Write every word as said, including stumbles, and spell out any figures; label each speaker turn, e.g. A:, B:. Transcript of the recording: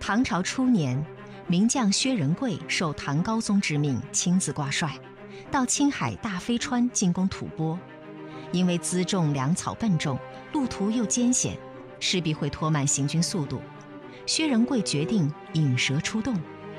A: 唐朝初年，名将薛仁贵受唐高宗之命，亲自挂帅，到青海大飞川进攻吐蕃。因为辎重粮草笨重，路途又艰险，势必会拖慢行军速度。薛仁贵决定引蛇出洞，